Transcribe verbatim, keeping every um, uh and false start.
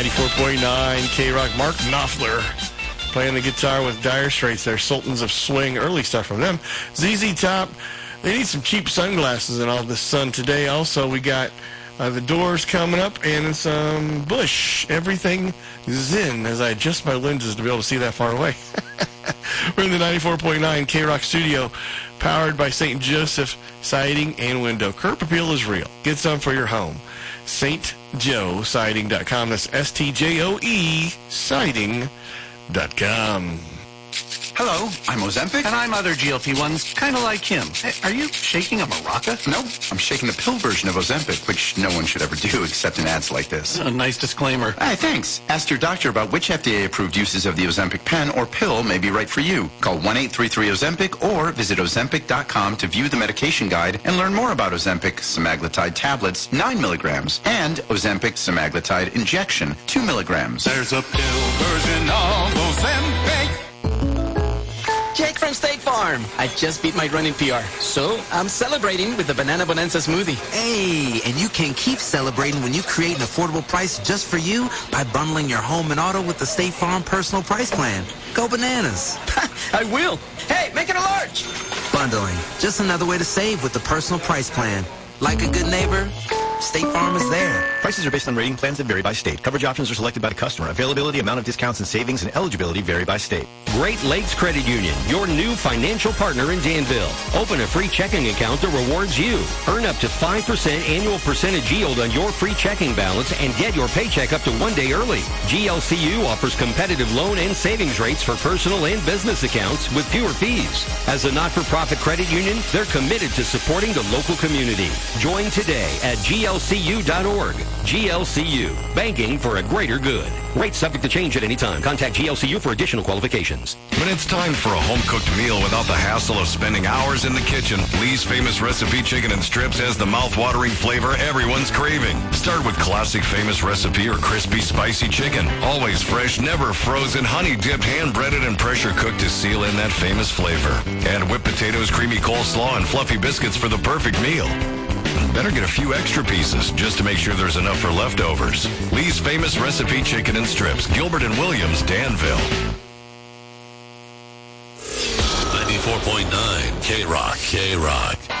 ninety-four point nine K-Rock. Mark Knopfler playing the guitar with Dire Straits. They're Sultans of Swing. Early stuff from them. Z Z Top. They need some cheap sunglasses in all this sun today. Also, we got uh, the Doors coming up and some Bush. Everything Zen as I adjust my lenses to be able to see that far away. We're in the ninety-four point nine K-Rock studio, powered by Saint Joseph Siding and Window. Curb appeal is real. Get some for your home. St Joe Siding dot com. That's S T J O E Siding dot com. Hello, I'm Ozempic. And I'm other G L P ones, kind of like him. Hey, are you shaking a maraca? No, I'm shaking the pill version of Ozempic, which no one should ever do except in ads like this. A nice disclaimer. Hey, thanks. Ask your doctor about which F D A-approved uses of the Ozempic pen or pill may be right for you. Call one eight three three Ozempic or visit Ozempic dot com to view the medication guide and learn more about Ozempic semaglutide tablets, nine milligrams, and Ozempic semaglutide injection, two milligrams. There's a pill version of Ozempic. Jake from State Farm. I just beat my running P R, so I'm celebrating with the Banana Bonanza smoothie. Hey, and you can keep celebrating when you create an affordable price just for you by bundling your home and auto with the State Farm Personal Price Plan. Go bananas. I will. Hey, make it a large. Bundling, just another way to save with the Personal Price Plan. Like a good neighbor, State Farm is there. Prices are based on rating plans that vary by state. Coverage options are selected by the customer. Availability, amount of discounts and savings, and eligibility vary by state. Great Lakes Credit Union, your new financial partner in Danville. Open a free checking account that rewards you. Earn up to five percent annual percentage yield on your free checking balance and get your paycheck up to one day early. G L C U offers competitive loan and savings rates for personal and business accounts with fewer fees. As a not-for-profit credit union, they're committed to supporting the local community. Join today at G L C U dot org. G L C U, banking for a greater good. Rates subject to change at any time. Contact G L C U for additional qualifications. When it's time for a home-cooked meal without the hassle of spending hours in the kitchen, Lee's Famous Recipe Chicken and Strips has the mouth-watering flavor everyone's craving. Start with classic Famous Recipe or crispy, spicy chicken. Always fresh, never frozen, honey-dipped, hand-breaded, and pressure-cooked to seal in that famous flavor. Add whipped potatoes, creamy coleslaw, and fluffy biscuits for the perfect meal. Better get a few extra pieces just to make sure there's enough for leftovers. Lee's Famous Recipe Chicken and Strips, Gilbert and Williams, Danville. ninety-four point nine K-Rock, K-Rock.